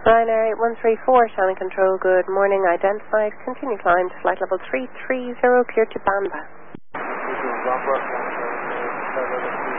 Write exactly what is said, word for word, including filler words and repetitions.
Ryanair eight one three four, Shannon Control, good morning. Identified, continue climb to flight level three three zero, clear to Bamba.